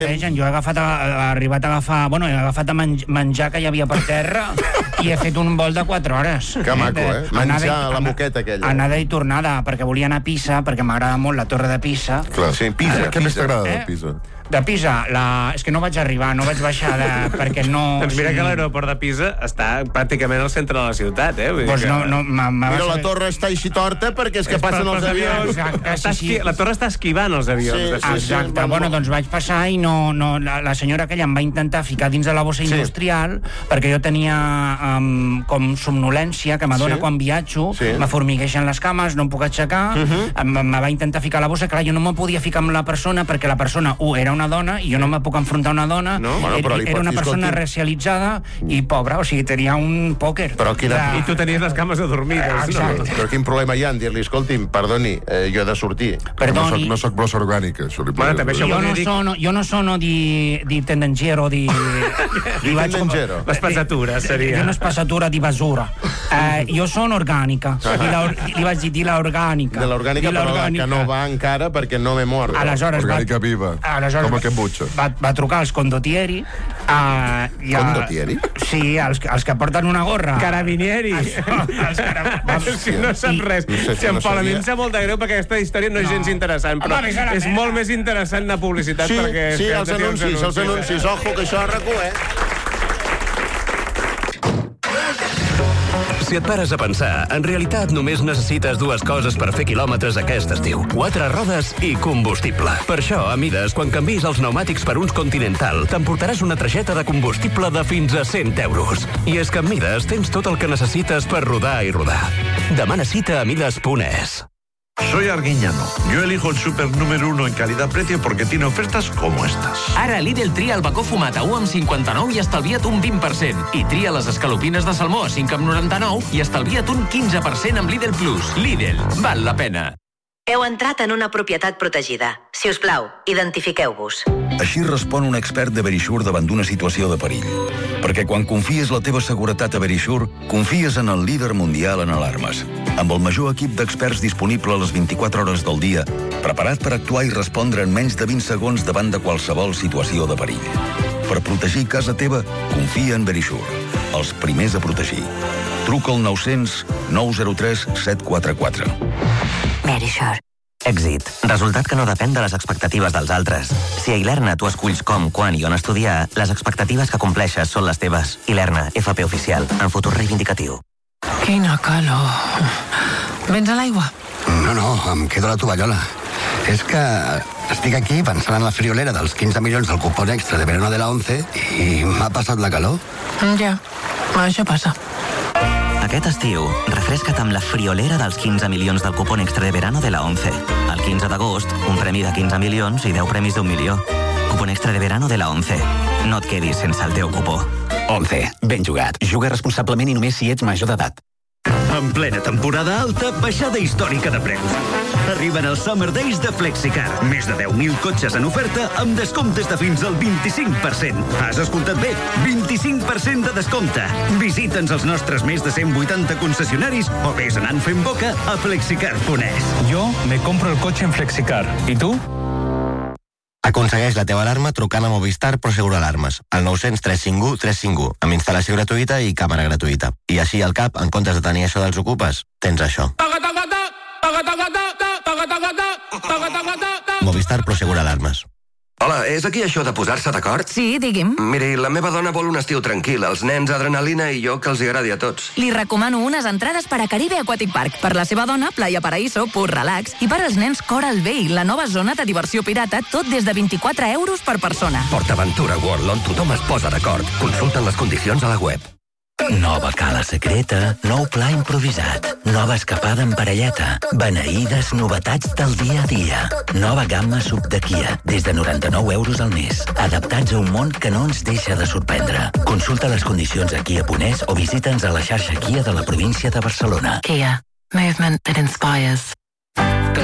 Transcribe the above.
Jo he arribat a agafar... Bueno, he agafat a menjar que hi havia per terra i he fet un vol de 4 hores. Que maco, eh? Menjar a la moqueta aquella. Anada i tornada, perquè volia anar a Pisa, perquè m'agrada molt la torre de Pisa. Clar, sí, Pisa. Què més t'agrada de Pisa? De Pisa, és que no vaig arribar, no vaig baixar perquè no... Doncs mira que l'aeroport de Pisa està pràcticament al centre de la ciutat, eh? Doncs no... Mira, la torre està així torta perquè és que passen els avions. La torre està esquivant els avions. Exacte, bueno, doncs vaig passar i la senyora aquella em va intentar ficar dins de la bossa industrial perquè jo tenia com somnolència que m'adona quan viatjo, m'formigueixen les cames, no em puc aixecar, em va intentar ficar a la bossa, clar, jo no me podia ficar amb la persona perquè la persona, era una dona i jo no me puc enfrontar a una dona, era una persona racialitzada i pobra, o sigui, tenia un pòquer. I tu tenies les cames adormides. Però quin problema hi ha en dir-li, escolti'm, perdoni, jo he de sortir. No soc brossa orgànica, això li podria dir. Io non sono di tendangero, di tendangero? La spazzatura seria. Di una spazzatura di basura. Io sono organica. Li vaig dir, di la orgànica. De l'orgànica, però que no va encara perquè no m'he mort. Orgànica viva. Com aquest butxa. Va trucar als condottieri. Condottieri? Sí, els que porten una gorra. Carabinieri. Si no saps res. Si en Pol, a mi em sap molt de greu perquè aquesta història no és gens interessant, però és molt més interessant la publicitat perquè... Sí, els anuncis. Ojo, que això arrecú, Si et pares a pensar, en realitat només necessites 2 coses per fer quilòmetres aquest estiu. 4 rodes i combustible. Per això, a Mides, quan canvis els pneumàtics per uns Continental, t'emportaràs una targeta de combustible de fins a 100 euros. I és que a Mides tens tot el que necessites per rodar i rodar. Demana cita a mides.es. Soy Arguiñano. Yo elijo el súper número 1 en calidad-precio porque tiene ofertas como estas. Ara Lidl tria el bacó fumat a 1,59 i estalvia't un 20%. I tria les escalopines de salmó a 5,99 i estalvia't un 15% amb Lidl Plus. Lidl, val la pena. Heu entrat en una propietat protegida. Si us plau, identifiqueu-vos. Així respon un expert de Verisure davant d'una situació de perill. Perquè quan confies la teva seguretat a Verisure, confies en el líder mundial en alarmes. Amb el major equip d'experts disponible a les 24 hores del dia, preparat per actuar i respondre en menys de 20 segons davant de qualsevol situació de perill. Per protegir casa teva, confia en Verisure. Els primers a protegir. Truca al 900 903 744. Verisure. Èxit. Resultat que no depèn de les expectatives dels altres. Si a Ilerna tu esculls com, quan i on estudiar, les expectatives que compleixes són les teves. Ilerna, FP oficial, en futur reivindicatiu. Quina calor. Vens a l'aigua? No, em quedo a la tovallola. És que estic aquí pensant en la friolera dels 15 milions del cupón extra de verano de la 11 i m'ha passat la calor. Ja, això passa. Aquest estiu, refresca't amb la friolera dels 15 milions del cupón extra de verano de la 11. El 15 d'agost, un premi de 15 milions i 10 premis d'1 milió. Cupón extra de verano de la 11. No et quedis sense el teu cupó. 11. Ben jugat. Juga responsablement i només si ets major d'edat. En plena temporada alta, baixada històrica de preus. Arriben els Summer Days de Flexicar. Més de 10.000 cotxes en oferta amb descomptes de fins al 25%. Has escoltat bé? 25% de descompte. Visita'ns als nostres més de 180 concessionaris o vés anant fent boca a flexicar.es. Jo me compro el cotxe en Flexicar. I tu? Aconsegueix la teva alarma trucant a Movistar Prosegur Alarmes al 900 351 351 amb instal·lació gratuïta i càmera gratuïta. I així al cap, en comptes de tenir això dels ocupes, tens això. Movistar Prosegur Alarmes. Hola, és aquí això de posar-se d'acord? Sí, digui'm. Miri, la meva dona vol un estiu tranquil, els nens adrenalina i jo que els agradi a tots. Li recomano unes entrades per a Caribe Aquatic Park. Per la seva dona, Playa Paraíso, pur relax. I per als nens, Coral Bay, la nova zona de diversió pirata, tot des de 24 euros per persona. PortAventura World, on tothom es posa d'acord. Consulten les condicions a la web. Nova cala secreta, nou pla improvisat, nova escapada en parelleta, beneïdes novetats del dia a dia. Nova gamma sub de Kia, des de 99 euros al mes. Adaptats a un món que no ens deixa de sorprendre. Consulta les condicions a Kia.es o visita'ns a la xarxa Kia de la província de Barcelona. Kia. Movement that inspires.